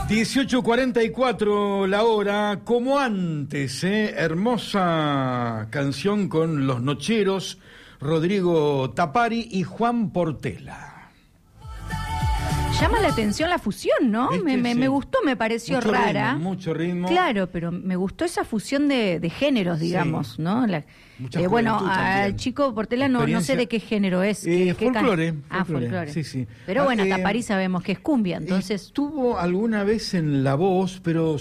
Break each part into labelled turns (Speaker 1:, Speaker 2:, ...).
Speaker 1: 18:44 la hora, como antes, hermosa canción con Los Nocheros, Rodrigo Tapari y Juan Portela.
Speaker 2: Llama la atención la fusión, ¿no? Me gustó, me pareció
Speaker 1: mucho
Speaker 2: rara.
Speaker 1: Ritmo, mucho ritmo.
Speaker 2: Claro, pero me gustó esa fusión de géneros, digamos, sí. ¿no? Bueno, al chico Portela no sé de qué género es.
Speaker 1: Folclore.
Speaker 2: Folclore.
Speaker 1: Sí, sí.
Speaker 2: Pero bueno, Tapari sabemos que es cumbia, entonces...
Speaker 1: Estuvo alguna vez en La Voz, pero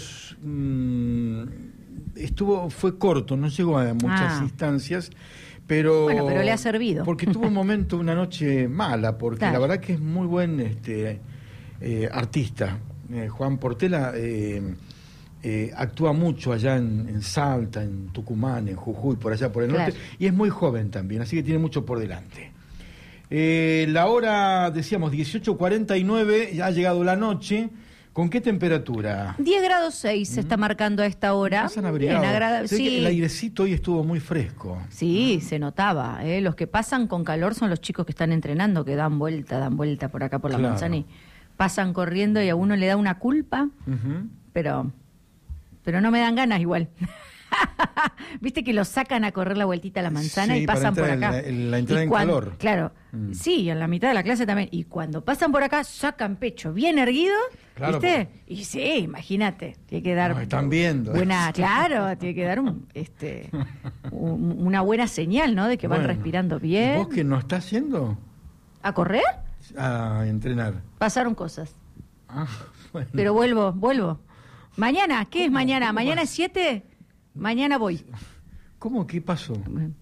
Speaker 1: fue corto, no llegó a muchas instancias. Pero
Speaker 2: le ha servido.
Speaker 1: Porque tuvo un momento, una noche mala, porque claro, la verdad que es muy buen artista. Juan Portela actúa mucho allá en Salta, en Tucumán, en Jujuy, por allá por el norte, y es muy joven también, así que tiene mucho por delante. La hora, decíamos, 18:49, ya ha llegado la noche. ¿Con qué temperatura?
Speaker 2: 10 grados 6 se está marcando a esta hora.
Speaker 1: Bien agradable. Sí. El airecito hoy estuvo muy fresco.
Speaker 2: Sí, se notaba. Los que pasan con calor son los chicos que están entrenando, que dan vuelta por acá por la manzana y pasan corriendo y a uno le da una culpa, pero no me dan ganas igual. Viste que los sacan a correr la vueltita a la manzana y pasan por acá.
Speaker 1: La entrada en calor.
Speaker 2: Claro, sí, en la mitad de la clase también. Y cuando pasan por acá, sacan pecho bien erguido, claro, ¿viste? Y sí, imagínate, tiene que dar...
Speaker 1: Nos están viendo.
Speaker 2: Claro, tiene que dar una buena señal, ¿no? De que van respirando bien.
Speaker 1: ¿Y vos qué no estás yendo?
Speaker 2: ¿A correr?
Speaker 1: A entrenar.
Speaker 2: Pasaron cosas.
Speaker 1: Bueno.
Speaker 2: Pero vuelvo. Mañana, ¿qué es mañana? ¿Mañana es 7? Mañana voy.
Speaker 1: ¿Cómo? ¿Qué pasó?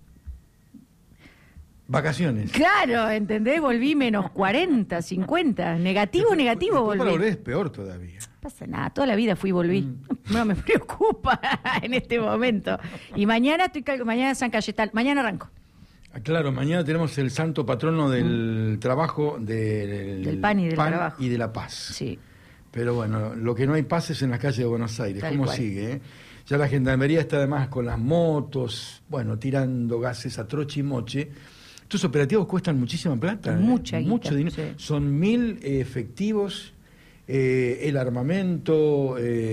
Speaker 1: Vacaciones.
Speaker 2: Claro, ¿entendés? Volví menos 40, 50. Negativo volví.
Speaker 1: Para volver es peor todavía.
Speaker 2: No pasa nada, toda la vida fui y volví. No me preocupa en este momento. Y mañana mañana San Cayetano, mañana arranco.
Speaker 1: Claro, mañana tenemos el santo patrono del trabajo, del
Speaker 2: pan y del trabajo.
Speaker 1: Y de la paz.
Speaker 2: Sí.
Speaker 1: Pero bueno, lo que no hay paz es en las calles de Buenos Aires.
Speaker 2: Tal
Speaker 1: ¿Cómo
Speaker 2: cual.
Speaker 1: sigue? Ya la gendarmería está además con las motos, tirando gases a troche y moche. Estos operativos cuestan muchísima plata.
Speaker 2: Mucho
Speaker 1: dinero. Sí. Son 1.000 efectivos, el armamento,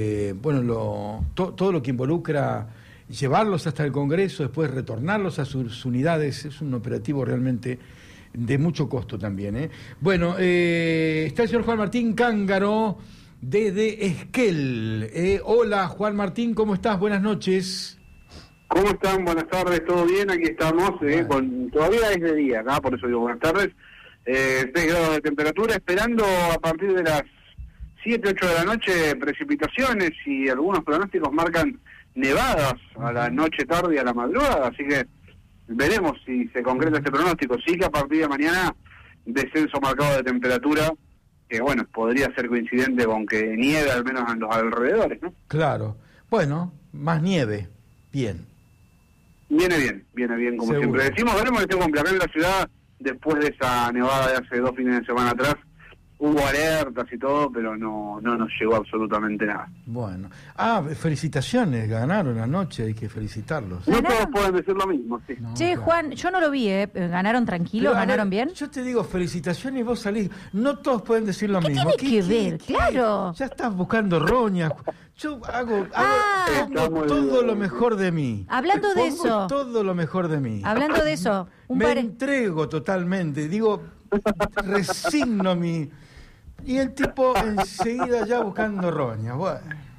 Speaker 1: todo lo que involucra llevarlos hasta el Congreso, después retornarlos a sus unidades. Es un operativo realmente de mucho costo también. Bueno, está el señor Juan Martín Cángaro, desde Esquel. Hola, Juan Martín, ¿cómo estás? Buenas noches.
Speaker 3: ¿Cómo están? Buenas tardes, ¿todo bien? Aquí estamos, todavía es de día acá, por eso digo buenas tardes. 6 grados de temperatura, esperando a partir de las 7, 8 de la noche precipitaciones, y algunos pronósticos marcan nevadas a la noche, tarde y a la madrugada, así que veremos si se concreta este pronóstico. Sí que a partir de mañana descenso marcado de temperatura, que podría ser coincidente con que nieve al menos en los alrededores, ¿no?
Speaker 1: Claro. Bueno, más nieve. Bien.
Speaker 3: Viene bien, como
Speaker 1: seguro.
Speaker 3: Siempre decimos. Veremos este cumple. Acá en la ciudad, después de esa nevada de hace 2 fines de semana atrás, hubo alertas y todo, pero no nos llegó absolutamente nada.
Speaker 1: Bueno. Felicitaciones, ganaron anoche, hay que felicitarlos.
Speaker 3: No todos pueden decir lo mismo, sí.
Speaker 2: No, claro. Juan, yo no lo vi, ¿ganaron tranquilo? Pero, ¿ganaron bien?
Speaker 1: Yo te digo felicitaciones y vos salís. No todos pueden decir lo mismo.
Speaker 2: ¿Qué tiene que ver? Claro.
Speaker 1: Ya estás buscando roñas. Yo pongo todo lo mejor de mí.
Speaker 2: Hablando de eso.
Speaker 1: Todo lo mejor de mí.
Speaker 2: Hablando de eso.
Speaker 1: Entrego totalmente. Digo, resigno mi... Y el tipo enseguida ya buscando roñas. Bueno,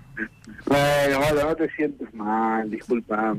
Speaker 3: no te sientes mal, discúlpame.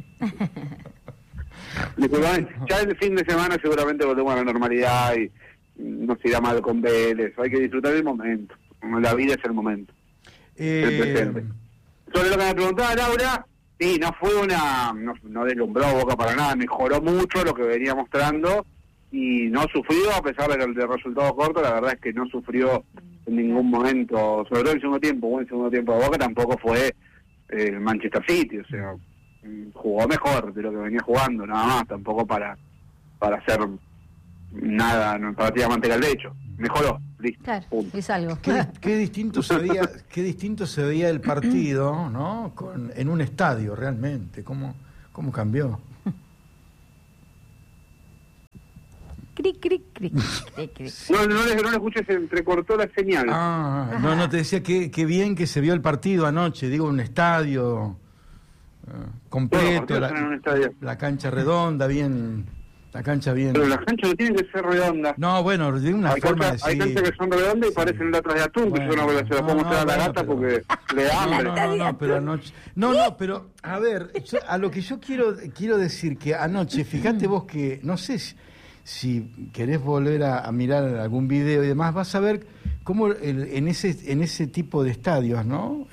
Speaker 3: Ya el fin de semana seguramente volvemos a la normalidad y nos irá mal con Vélez. Hay que disfrutar el momento. La vida es el momento. El presente. Sobre lo que me preguntaba Laura, sí, no deslumbró Boca para nada, mejoró mucho lo que venía mostrando y no sufrió, a pesar del resultado corto. La verdad es que no sufrió en ningún momento, sobre todo en el segundo tiempo. El segundo tiempo de Boca tampoco fue el Manchester City, o sea, jugó mejor de lo que venía jugando, nada más, tampoco para hacer nada, para tirar manteca al lecho. Mejoró, listo.
Speaker 2: Claro, es algo.
Speaker 1: Qué distinto se veía el partido, ¿no? En un estadio realmente, cómo cambió.
Speaker 2: Cric, cric, cric, cric, cric.
Speaker 3: No le escuché, se entrecortó la señal.
Speaker 1: No, te decía que bien que se vio el partido anoche, digo, un estadio completo, la cancha redonda, bien, la cancha bien.
Speaker 3: Pero las canchas no tienen que ser redondas.
Speaker 1: No, bueno, de una forma de decir.
Speaker 3: Hay canchas que son redondas y parecen latas de atún, que yo no se las puedo mostrar a la gata porque le da hambre.
Speaker 1: No, pero anoche... No, pero, a ver, a lo que yo quiero decir que anoche, fíjate vos que, no sé si querés volver a mirar algún video y demás, vas a ver cómo en ese tipo de estadios, ¿no?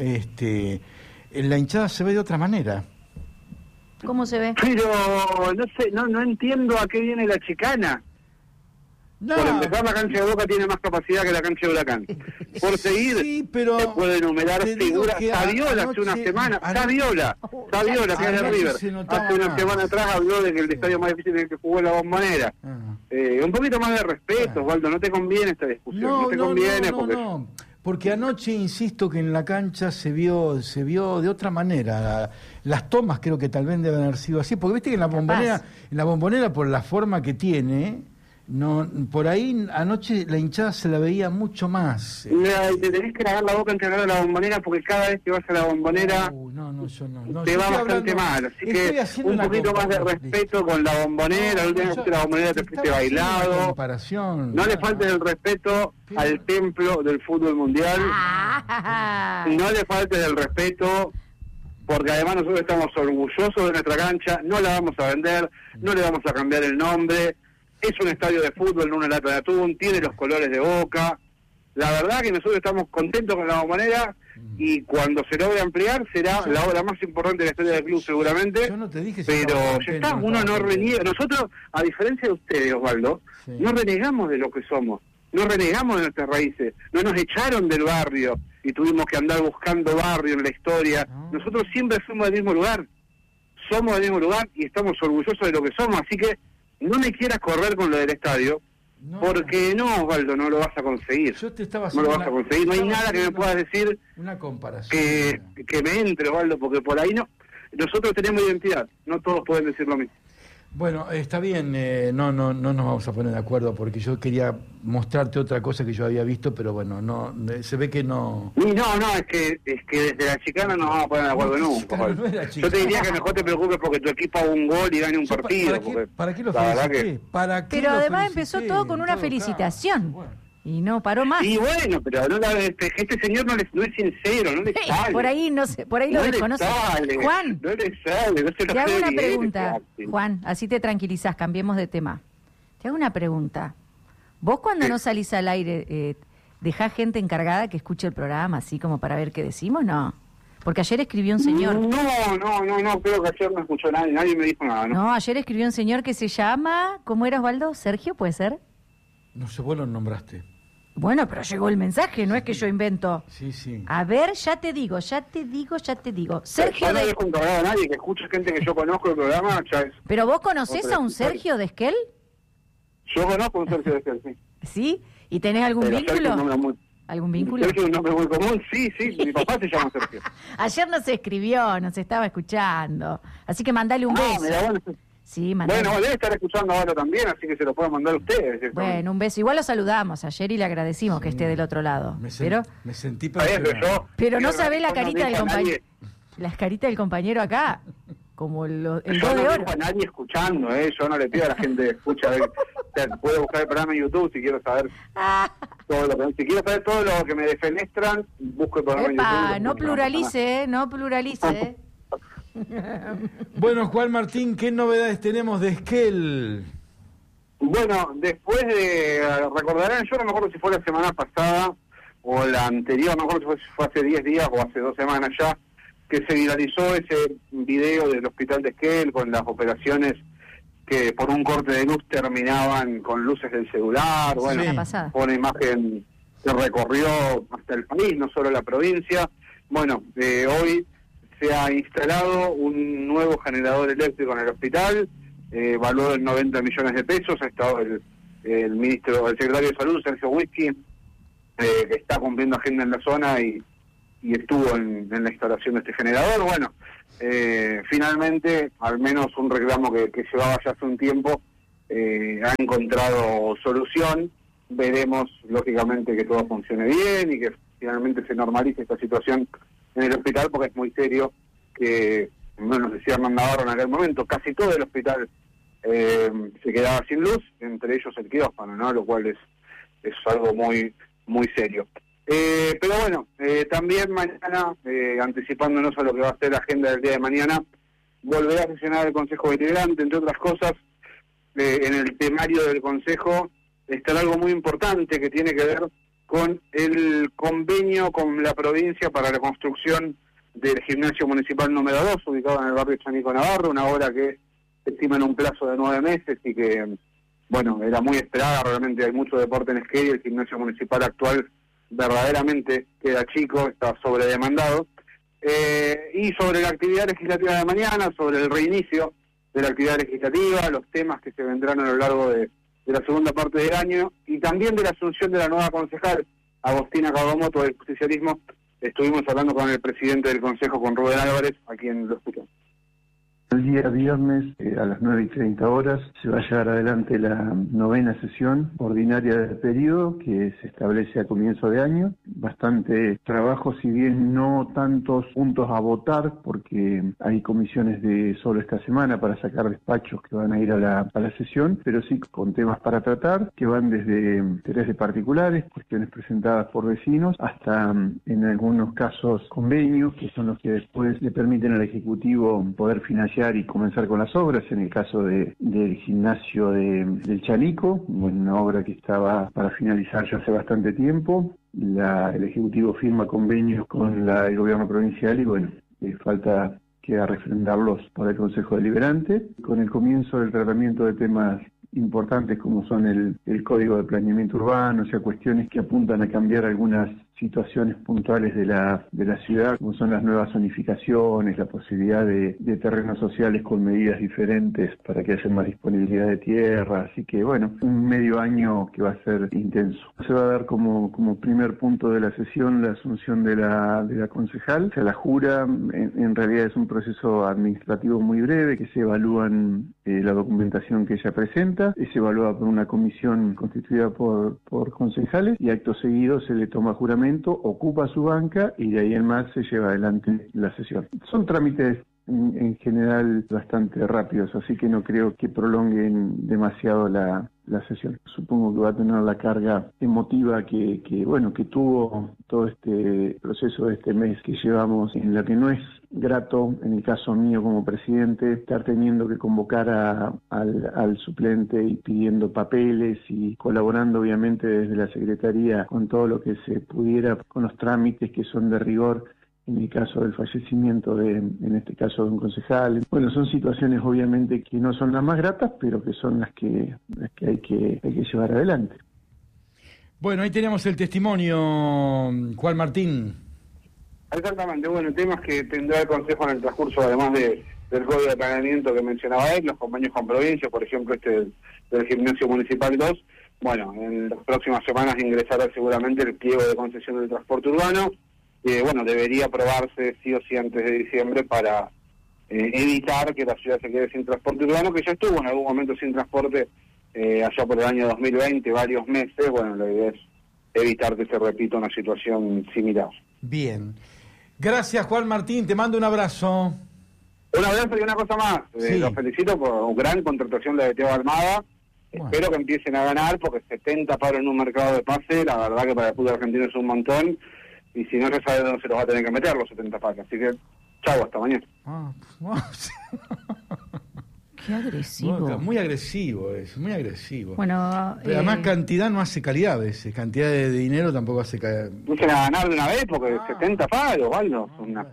Speaker 1: La hinchada se ve de otra manera.
Speaker 2: ¿Cómo se ve?
Speaker 3: Pero no sé, no entiendo a qué viene la chicana.
Speaker 1: No.
Speaker 3: Por empezar, la cancha de Boca tiene más capacidad que la cancha de Huracán. Por seguir,
Speaker 1: sí, pero
Speaker 3: se puede enumerar figuras. Saviola hace una semana, Saviola, que es de River, hace una semana atrás habló de que el estadio más difícil es el que jugó en la Bombonera. Un poquito más de respeto, Osvaldo, no te conviene esta discusión, no te conviene
Speaker 1: porque anoche, insisto, que en la cancha se vio de otra manera. Las tomas creo que tal vez deben haber sido así, porque viste que en la bombonera por la forma que tiene, por ahí anoche la hinchada se la veía mucho más.
Speaker 3: Te tenés que lavar la boca antes de hablar de la Bombonera, porque cada vez que vas a la Bombonera te va bastante mal. Así que un poquito más de respeto con la Bombonera. La última vez que la Bombonera te fuiste bailado. No le faltes el respeto al templo del fútbol mundial. No le faltes el respeto, porque además nosotros estamos orgullosos de nuestra cancha. No la vamos a vender, no le vamos a cambiar el nombre. Es un estadio de fútbol, no una lata de atún, tiene los colores de Boca. La verdad que nosotros estamos contentos con la Bombonera y cuando se logre ampliar será la obra más importante de la historia del club seguramente.
Speaker 1: Yo no te dije
Speaker 3: pero ya está, uno no reniega. Nosotros, a diferencia de ustedes, Osvaldo, no renegamos de lo que somos, no renegamos de nuestras raíces, no nos echaron del barrio y tuvimos que andar buscando barrio en la historia. Nosotros siempre fuimos del mismo lugar, somos del mismo lugar y estamos orgullosos de lo que somos, así que no me quieras correr con lo del estadio, porque Osvaldo, no lo vas a conseguir.
Speaker 1: Yo te estaba
Speaker 3: no lo vas a conseguir, no hay nada que me puedas decir
Speaker 1: una comparación
Speaker 3: que me entre, Osvaldo, porque por ahí nosotros tenemos identidad, no todos pueden decir lo mismo.
Speaker 1: Bueno, está bien, no nos vamos a poner de acuerdo porque yo quería mostrarte otra cosa que yo había visto, pero bueno, se ve que no.
Speaker 3: Y no, es que desde la chicana no nos vamos a poner de acuerdo nunca. No, yo te diría que mejor te preocupes porque tu equipo haga un gol y gane un partido.
Speaker 1: ¿Para qué lo felicité?
Speaker 2: Pero además empezó todo con una felicitación. Bueno. Y no paró más.
Speaker 3: Y bueno, pero este señor no es sincero, no le sale.
Speaker 2: Por ahí por ahí lo desconoce. Juan,
Speaker 3: no le sale, no se lo
Speaker 2: te hago una pregunta, Juan, así te tranquilizás, cambiemos de tema. Te hago una pregunta. ¿Vos cuando no salís al aire dejás gente encargada que escuche el programa, así como para ver qué decimos? No. Porque ayer escribió un señor.
Speaker 3: No, creo que ayer no escuchó nadie me dijo nada.
Speaker 2: No, ayer escribió un señor que se llama, ¿cómo era, Osvaldo? ¿Sergio, puede ser?
Speaker 1: No sé, vos lo nombraste.
Speaker 2: Bueno, pero llegó el mensaje, no es que yo invento.
Speaker 1: Sí.
Speaker 2: A ver, ya te digo. Sergio
Speaker 3: no dejo encargado a nadie, que escuche gente que yo conozco el programa, ya es.
Speaker 2: ¿Pero vos conocés a un Sergio de Esquel?
Speaker 3: Yo conozco a un Sergio de Esquel, sí.
Speaker 2: ¿Sí? ¿Y tenés algún vínculo? ¿Algún vínculo?
Speaker 3: Sergio es un nombre muy común, sí, mi papá se llama Sergio.
Speaker 2: Ayer nos escribió, nos estaba escuchando, así que mandale un beso.
Speaker 3: Mira, bueno.
Speaker 2: Sí,
Speaker 3: bueno, debe estar escuchando ahora también, así que se lo pueden mandar a ustedes.
Speaker 2: Bueno, un beso. Igual lo saludamos ayer y le agradecimos que esté del otro lado.
Speaker 1: Me sentí
Speaker 2: pero no sabe la carita del compañero. La carita del compañero acá, como el 2 de oro.
Speaker 3: Yo no dejo a nadie escuchando, yo no le pido a la gente que escucha. Puede buscar el programa en YouTube si quiero saber todo lo que me defenestran, busco el programa en YouTube.
Speaker 2: No pluralice.
Speaker 1: Bueno, Juan Martín, ¿qué novedades tenemos de Esquel?
Speaker 3: Bueno, después de, recordarán, yo no me acuerdo si fue la semana pasada o la anterior, no me acuerdo si fue hace 10 días o hace 2 semanas ya, que se viralizó ese video del hospital de Esquel con las operaciones que por un corte de luz terminaban con luces del celular. Bueno, fue una imagen que recorrió hasta el país, no solo la provincia. Bueno, hoy se ha instalado un nuevo generador eléctrico en el hospital, valuado en 90 millones de pesos. Ha estado el secretario de Salud, Sergio Whisky, que está cumpliendo agenda en la zona y estuvo en la instalación de este generador. Bueno, finalmente, al menos un reclamo que llevaba ya hace un tiempo, ha encontrado solución. Veremos, lógicamente, que todo funcione bien y que finalmente se normalice esta situación en el hospital, porque es muy serio que, bueno, nos decía Hernán Navarro en aquel momento, casi todo el hospital se quedaba sin luz, entre ellos el quirófano, ¿no? Lo cual es algo muy muy serio. Pero bueno, también mañana, anticipándonos a lo que va a ser la agenda del día de mañana, volverá a sesionar el Consejo Deliberante, entre otras cosas. En el temario del Consejo está algo muy importante que tiene que ver con el convenio con la provincia para la construcción del gimnasio municipal número 2, ubicado en el barrio Chanico Navarro, una obra que se estima en un plazo de 9 meses y que, bueno, era muy esperada. Realmente hay mucho deporte en Esquel y el gimnasio municipal actual verdaderamente queda chico, está sobredemandado. Y sobre la actividad legislativa de mañana, sobre el reinicio de la actividad legislativa, los temas que se vendrán a lo largo de la segunda parte del año, y también de la asunción de la nueva concejal, Agostina Kawamoto, del justicialismo. Estuvimos hablando con el presidente del Consejo, con Rubén Álvarez, a quien lo escuchamos.
Speaker 4: El día viernes a las 9:30 se va a llevar adelante la 9ª sesión ordinaria del periodo que se establece a comienzo de año. Bastante trabajo, si bien no tantos puntos a votar, porque hay comisiones de solo esta semana para sacar despachos que van a ir a la sesión, pero sí con temas para tratar, que van desde intereses de particulares, cuestiones presentadas por vecinos, hasta en algunos casos convenios, que son los que después le permiten al Ejecutivo poder financiar y comenzar con las obras. En el caso del gimnasio del Chanico, una obra que estaba para finalizar ya hace bastante tiempo. El Ejecutivo firma convenios con el gobierno provincial y bueno, falta queda refrendarlos por el Consejo Deliberante. Con el comienzo del tratamiento de temas importantes como son el Código de Planeamiento Urbano, o sea, cuestiones que apuntan a cambiar algunas situaciones puntuales de la ciudad, como son las nuevas zonificaciones, la posibilidad de terrenos sociales con medidas diferentes para que haya más disponibilidad de tierra. Así que bueno, un medio año que va a ser intenso. Se va a dar como primer punto de la sesión la asunción de la concejal. Se la jura. En realidad es un proceso administrativo muy breve, que se evalúan la documentación que ella presenta, es evaluada por una comisión constituida por concejales, y acto seguido se le toma juramento, ocupa su banca y de ahí en más se lleva adelante la sesión. Son trámites en general bastante rápidos, así que no creo que prolonguen demasiado la sesión. Supongo que va a tener la carga emotiva que tuvo todo este proceso de este mes que llevamos, en la que no es grato, en el caso mío como presidente, estar teniendo que convocar al suplente y pidiendo papeles y colaborando obviamente desde la Secretaría con todo lo que se pudiera, con los trámites que son de rigor, en el caso del fallecimiento en este caso de un concejal. Bueno, son situaciones obviamente que no son las más gratas, pero que son las que hay que llevar adelante.
Speaker 1: Bueno, ahí tenemos el testimonio, Juan Martín.
Speaker 3: Exactamente, bueno, temas que tendrá el Consejo en el transcurso, además del Código de Planeamiento que mencionaba él, los convenios con provincias, por ejemplo del Gimnasio Municipal 2. Bueno, en las próximas semanas ingresará seguramente el pliego de concesión del transporte urbano, que bueno, debería aprobarse sí o sí antes de diciembre para evitar que la ciudad se quede sin transporte urbano, que ya estuvo en algún momento sin transporte allá por el año 2020, varios meses. Bueno, la idea es evitar que se repita una situación similar.
Speaker 1: Bien. Gracias, Juan Martín, te mando un abrazo.
Speaker 3: Un abrazo y una cosa más.
Speaker 1: Sí.
Speaker 3: Los felicito por una gran contratación de Teo Almada. Bueno. Espero que empiecen a ganar, porque 70 paros en un mercado de pase, la verdad que para el fútbol argentino es un montón. Y si no se sabe dónde se los va a tener que meter los 70 palos. Así que, chau, hasta mañana.
Speaker 2: Qué agresivo.
Speaker 1: Muy agresivo es, muy agresivo.
Speaker 2: Bueno,
Speaker 1: pero además cantidad no hace calidad a veces, cantidad de dinero tampoco hace calidad.
Speaker 3: No se la ganar de una vez, porque 70 palos, Waldo, una...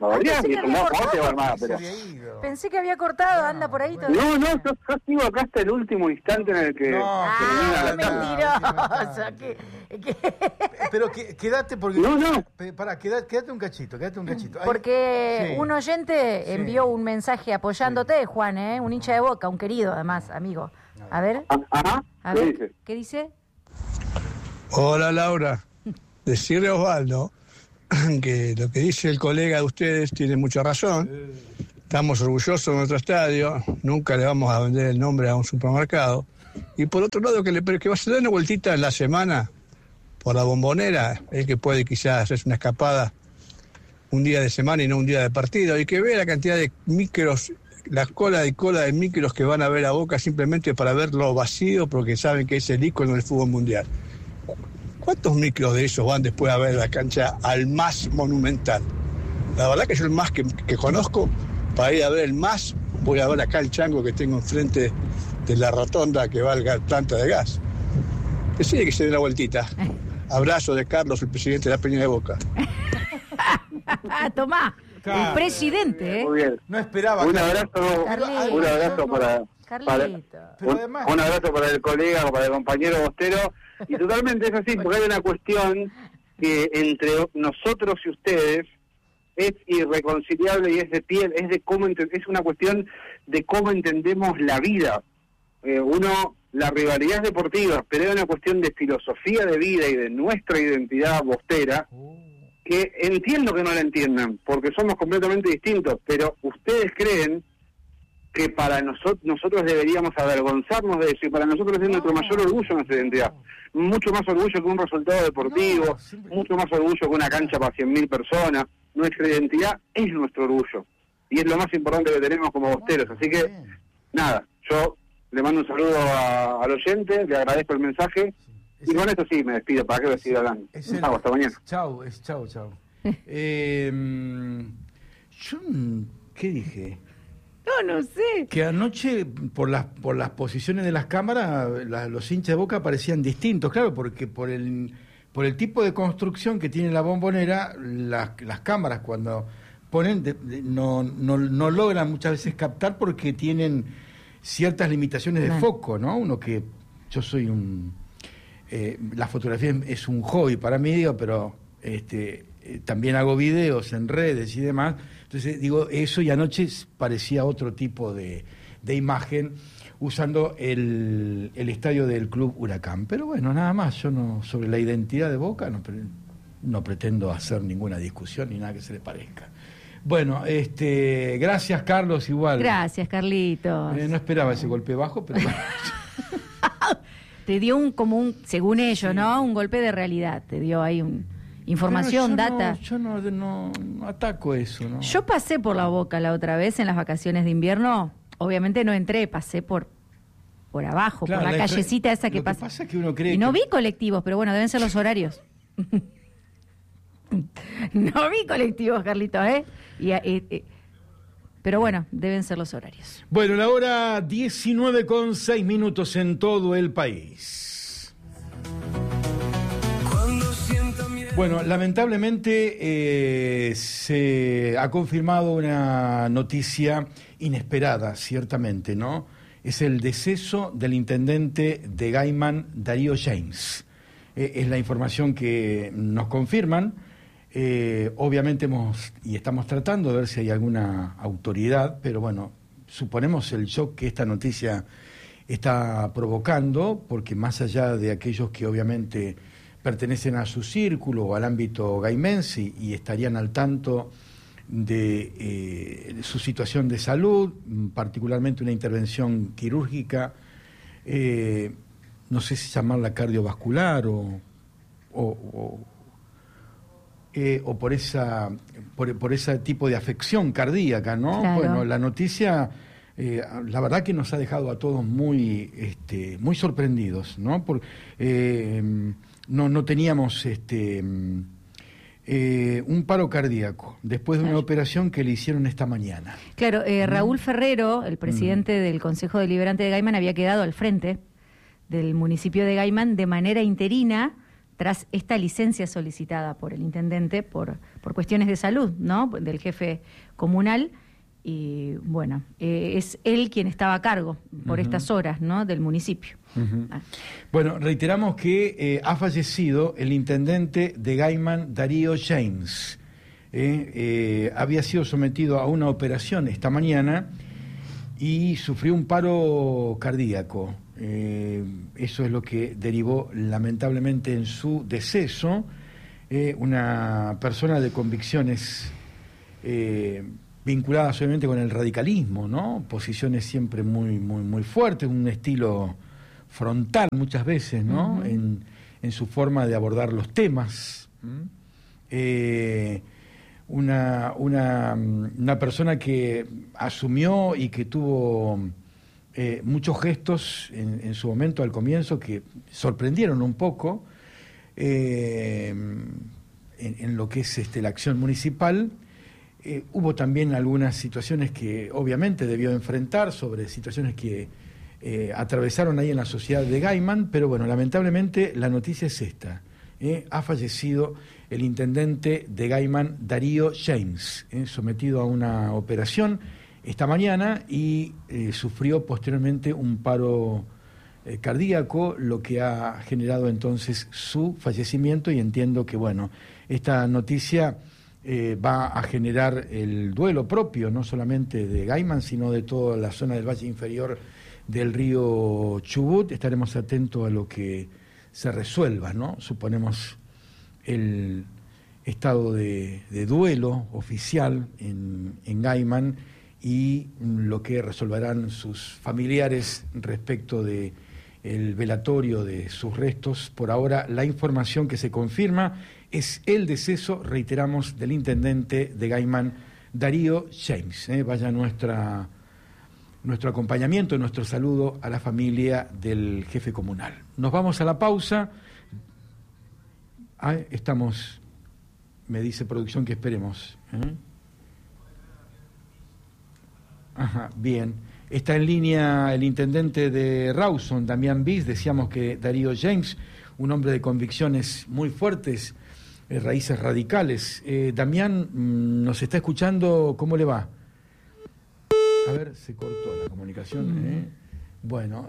Speaker 2: Pensé que había cortado, anda por ahí todavía.
Speaker 3: No, yo sigo acá hasta el último instante en el que
Speaker 2: mentiroso.
Speaker 1: Pero quédate porque quédate un cachito.
Speaker 2: Porque un oyente envió un mensaje apoyándote, Juan, un hincha de Boca, un querido además, amigo. A ver. A ver, ¿qué dice?
Speaker 5: Hola, Laura. Decirle a Osvaldo que lo que dice el colega de ustedes tiene mucha razón. Estamos orgullosos de nuestro estadio, nunca le vamos a vender el nombre a un supermercado, Y por otro lado, que va a dar una vueltita en la semana por la Bombonera, que puede quizás hacerse una escapada un día de semana y no un día de partido, y que vea la cantidad de micros, la cola de micros que van a ver a Boca simplemente para verlo vacío, porque saben que es el ícono del fútbol mundial. ¿Cuántos micros de esos van después a ver la cancha al más monumental? La verdad que yo el más que conozco, para ir a ver el más, voy a ver acá el chango que tengo enfrente de la rotonda que va a la planta de gas. Que sí, que se dé una vueltita. Abrazo de Carlos, el presidente de la Peña de Boca.
Speaker 2: Tomá, claro. El presidente,
Speaker 3: Muy bien.
Speaker 1: No esperaba.
Speaker 3: Un abrazo para un abrazo para el colega, para el compañero Bostero. Y totalmente es así, porque hay una cuestión que entre nosotros y ustedes es irreconciliable y es de piel, es una cuestión de cómo entendemos la vida. La rivalidad es deportiva, pero es una cuestión de filosofía de vida y de nuestra identidad bostera, que entiendo que no la entiendan, porque somos completamente distintos, pero ustedes creen que para nosotros deberíamos avergonzarnos de eso, y para nosotros es nuestro mayor orgullo nuestra identidad. Mucho más orgullo que un resultado deportivo, mucho más orgullo que una cancha para 100.000 personas. Nuestra identidad es nuestro orgullo, y es lo más importante que tenemos como bosteros. Así que, nada, yo le mando un saludo al oyente, le agradezco el mensaje, y con esto sí me despido, ¿para qué voy a seguir hablando? Hasta mañana.
Speaker 1: Chau. Yo, ¿qué dije?
Speaker 2: No sé.
Speaker 1: Que anoche, por las posiciones de las cámaras, los hinchas de Boca parecían distintos, claro, porque por el tipo de construcción que tiene la Bombonera, las cámaras cuando ponen no logran muchas veces captar, porque tienen ciertas limitaciones de foco, ¿no? Yo soy la fotografía es un hobby para mí, pero también hago videos en redes y demás. Entonces, eso, y anoche parecía otro tipo de imagen usando el estadio del Club Huracán. Pero bueno, nada más, yo sobre la identidad de Boca no pretendo hacer ninguna discusión ni nada que se le parezca. Bueno, gracias, Carlos, igual.
Speaker 2: Gracias, Carlitos.
Speaker 1: No esperaba ese golpe bajo, pero bueno.
Speaker 2: Te dio según ellos, sí, ¿no? Un golpe de realidad, te dio ahí información, data.
Speaker 1: Yo no ataco eso, ¿no?
Speaker 2: Yo pasé por la Boca la otra vez en las vacaciones de invierno. Obviamente no entré, pasé por abajo, claro, por la callecita esa que pasa.
Speaker 1: Lo que pasa es que uno cree
Speaker 2: y no vi colectivos, pero bueno, deben ser los horarios. No vi colectivos, Carlitos, pero bueno, deben ser los horarios.
Speaker 1: Bueno, la hora 19:06 en todo el país. Bueno, lamentablemente se ha confirmado una noticia inesperada, ciertamente, ¿no? Es el deceso del intendente de Gaiman, Darío James. Es la información que nos confirman. Obviamente estamos tratando de ver si hay alguna autoridad, pero bueno, suponemos el shock que esta noticia está provocando, porque más allá de aquellos que obviamente pertenecen a su círculo o al ámbito gaimense y estarían al tanto de su situación de salud, particularmente una intervención quirúrgica, no sé si llamarla cardiovascular o por ese tipo de afección cardíaca, ¿no?
Speaker 2: Claro.
Speaker 1: Bueno, la noticia, la verdad que nos ha dejado a todos muy sorprendidos, ¿no? No teníamos un paro cardíaco después de una operación que le hicieron esta mañana.
Speaker 2: Claro, Raúl Ferrero, el presidente del Consejo Deliberante de Gaiman, había quedado al frente del municipio de Gaiman de manera interina tras esta licencia solicitada por el intendente por cuestiones de salud, ¿no? Del jefe comunal. Y bueno, es él quien estaba a cargo por estas horas, ¿no? Del municipio.
Speaker 1: Bueno, reiteramos que ha fallecido el intendente de Gaiman, Darío James. Había sido sometido a una operación esta mañana y sufrió un paro cardíaco. Eso es lo que derivó lamentablemente en su deceso. Una persona de convicciones vinculadas obviamente con el radicalismo, ¿no? Posiciones siempre muy fuertes, un estilo frontal muchas veces, ¿no? En su forma de abordar los temas. Una persona que asumió y que tuvo muchos gestos en su momento al comienzo que sorprendieron un poco en lo que es la acción municipal. Hubo también algunas situaciones que obviamente debió enfrentar sobre situaciones que atravesaron ahí en la sociedad de Gaiman, pero bueno, lamentablemente la noticia es esta. Ha fallecido el intendente de Gaiman, Darío James, sometido a una operación esta mañana y sufrió posteriormente un paro cardíaco, lo que ha generado entonces su fallecimiento, y entiendo que, bueno, esta noticia va a generar el duelo propio, no solamente de Gaiman, sino de toda la zona del Valle Inferior del río Chubut. Estaremos atentos a lo que se resuelva, ¿no? Suponemos el estado de duelo oficial en Gaiman y lo que resolverán sus familiares respecto de el velatorio de sus restos. Por ahora, la información que se confirma es el deceso, reiteramos, del intendente de Gaiman, Darío James. Vaya nuestro acompañamiento, nuestro saludo a la familia del jefe comunal. Nos vamos a la pausa. Estamos, me dice producción que esperemos. Ajá, bien. Está en línea el intendente de Rawson, Damián Bis. Decíamos que Darío James, un hombre de convicciones muy fuertes, raíces radicales. Damián, ¿nos está escuchando? ¿Cómo le va? A ver, se cortó la comunicación. Bueno,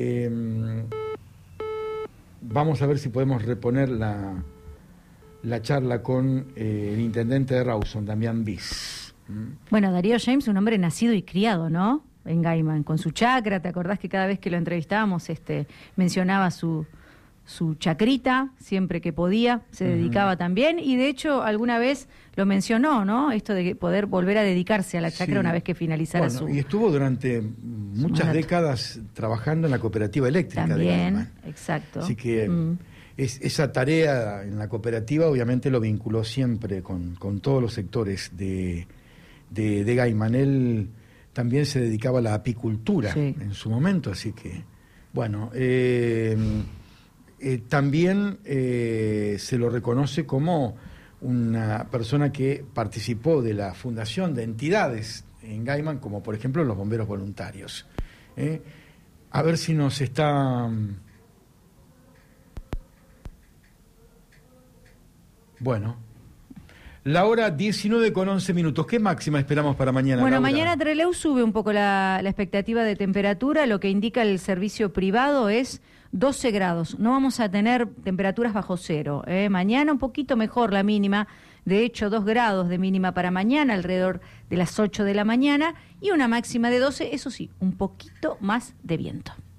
Speaker 1: vamos a ver si podemos reponer la charla con el intendente de Rawson, Damián Bis.
Speaker 2: Bueno, Darío James, un hombre nacido y criado, ¿no? En Gaiman, con su chacra. ¿Te acordás que cada vez que lo entrevistábamos mencionaba su chacrita, siempre que podía, se dedicaba también, y de hecho alguna vez lo mencionó, ¿no? Esto de poder volver a dedicarse a la chacra una vez que finalizara
Speaker 1: y estuvo durante muchas décadas trabajando en la cooperativa eléctrica
Speaker 2: también,
Speaker 1: de Gaiman.
Speaker 2: Exacto.
Speaker 1: Así que esa tarea en la cooperativa obviamente lo vinculó siempre con todos los sectores de Gaiman. Él también se dedicaba a la apicultura en su momento, así que, bueno, también se lo reconoce como una persona que participó de la fundación de entidades en Gaiman, como por ejemplo los bomberos voluntarios. A ver si nos está... Bueno, la hora 19:11. ¿Qué máxima esperamos para mañana?
Speaker 2: Bueno,
Speaker 1: Laura?
Speaker 2: mañana Trelew sube un poco la expectativa de temperatura. Lo que indica el servicio privado es 12 grados. No vamos a tener temperaturas bajo cero. Mañana un poquito mejor la mínima. De hecho, 2 grados de mínima para mañana, alrededor de las 8 de la mañana. Y una máxima de 12, eso sí, un poquito más de viento.